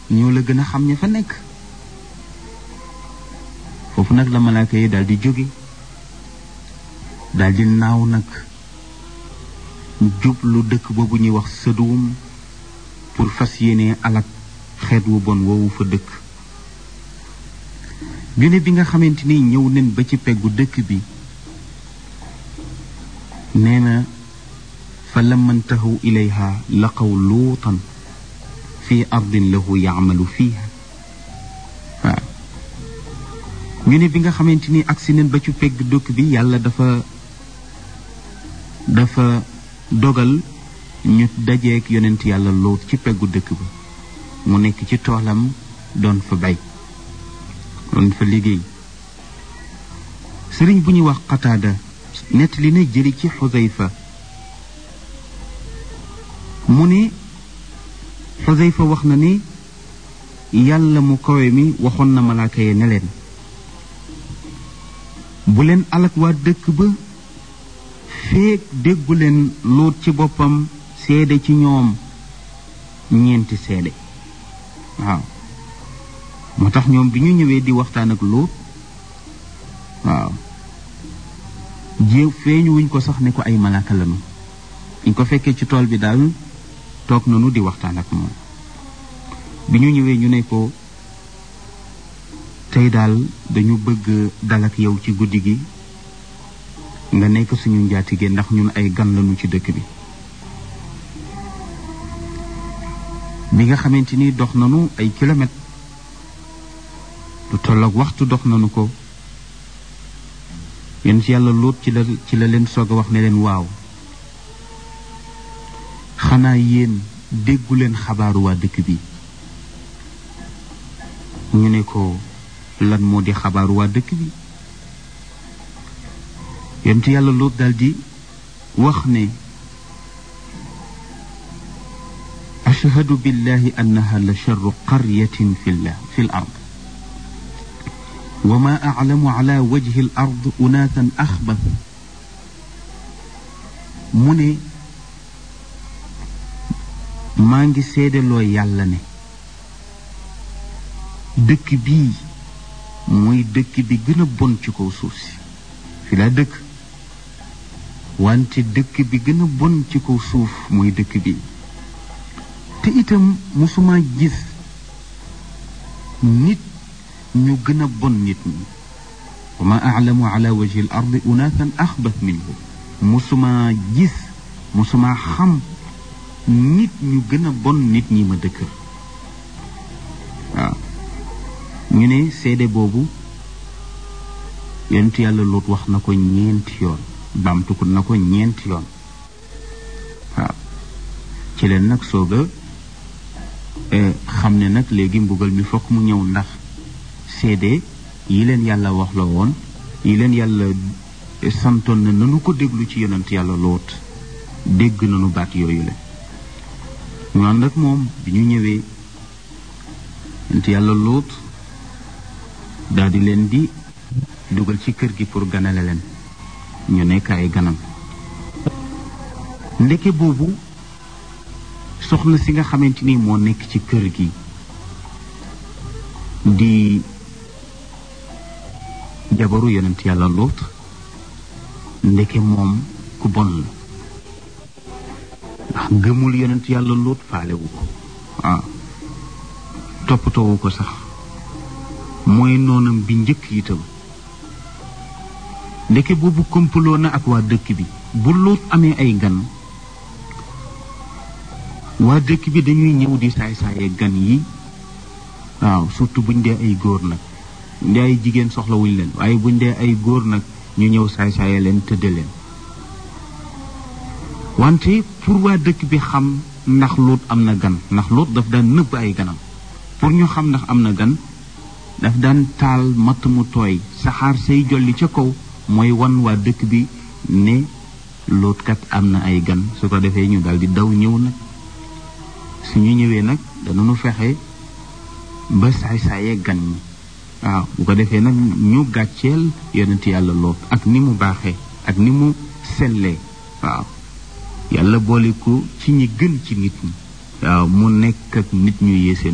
ñoo la gën a xam ña fa nekk. foofu nag la malaaka yi daal di jóge daal di naaw nag jublu dëkk boobu ñuy wax Sodom pour fas yéene alak xeet wu bon woowu fa dëkk. ñu ne bi nga xamante ni ñëw nen ba ci peggu dëkk bi nee na fa lamma ntahaw ilayha laqaw luutan fi ardin lahu yaamalu fiiha. waaw ñu ne bi nga xamante ni agsi nen ba ci pegg dëkk bi yàlla dafa dogal ñu dajeek yonent yàlla Luut ci peggu dëkk ba mu nekk ci toolam doon fa bay doon fa liggéey. sëriñ bu ñuy wax Qataada nettali na jëli ci Xudayfa mu ne Xudayfa wax na ni yàlla mu kawe mi waxoon na malaaka yi ne leen bu leen alak waa dëkk ba feek déggu leen Luut ci boppam seede ci ñoom ñeenti seede. waaw moo tax ñoom bi ñu ñëwee di waxtaan ak Luut waaw feeñu wuñ ko sax ne ko ay malaaka lañu. ñu ko fekkee ci tool bi daal toog nañu di waxtaan ak moom. bi ñu ñëwee ñu ne ko tey daal dañu bëgg dal ak yow ci guddi gi nga nekk suñu njaatige ndax ñun ay gan lañu ci dëkk bi. bi nga xamante ni dox nañu ay kilomètres lu tolloog waxtu dox nañu ko yéen ci yàlla Luut ci la leen soog a wax ne leen waaw xanaa yéen déggu leen xabaaru waa dëkk bi. ñu ne ko lan moo di xabaaru waa dëkk bi. yéen ci yàlla Luut daldi wax ne ashhadu billahi annaha la sharru qaryatin fi l ard wa ma aclamu ala wajhi l ard unaatan axbath. mu ne maa ngi seedeloo yàlla ne dëkk bii mooy dëkk bi gën a bon ci kaw suuf si fi laa dëkk wante dëkk bi gën a bon ci kaw suuf mooy dëkk bi te itam musuma gis nit ñu gën a bon nit ñi wa ma aclamu ala wajhi al ardi unaatan axbath minhu musuma gis musuma xam nit ñu gën a bon nit ñi ma dëkk. waaw ñu ne seede boobu yonent yàlla Luut wax na ko ñeenti yoon baamtukut na ko ñeenti yoon. waaw ci leen nag sooga xam ne nag léegi mbugal mi fokk mu ñëw ndax seede yi leen yàlla wax la woon yi leen yàlla santoon na nanu ko déglu ci yonent yàlla Luut dégg nanu baat yooyu la. ñu ànd ak moom bi ñu ñëwee yonent yàlla Luut daal di leen di dugal ci kër gi pour ganale leen ñu nekk ay ganam. ndeke boobu soxna si nga xamante ni moo nekk ci kër gi di jabaru yonent yàlla Luut ndeke moom ku bon la ndax gëmul yonent yàlla Luut faalewu ko waaw toppatoowu ko sax mooy noonam bi njëkk itam. ndeke boobu kompaloo na ak waa dëkk bi bu Luut amee ay gan waa dëkk bi dañuy ñëw di saay-saaye gan yi waaw surtout buñ dee ay góor nag buñ dee ay jigéen soxlawuñ leen waaye buñ dee ay góor nag ñu ñëw saay-saaye leen tëdde leen. wante pour waa dëkk bi xam ndax Luut am na gan ndax Luut daf daan nëbb ay ganam pour ñu xam ndax am na gan daf daan taal matt mu tooy saxaar say jolli ca kaw mooy wan waa dëkk bi ne Luut kat am na ay gan su ko defee ñu daal di daw ñëw nag suñu ñëwee nag danañu fexe ba saay-saayee gan ñi waaw bu ko defee nag ñu gàcceel yonent yàlla Luut ak ni mu baaxee ak ni mu sellee waaw yàlla boole ko ci ñi gën ci nit ñi waaw mu nekk ak nit ñu yéeseen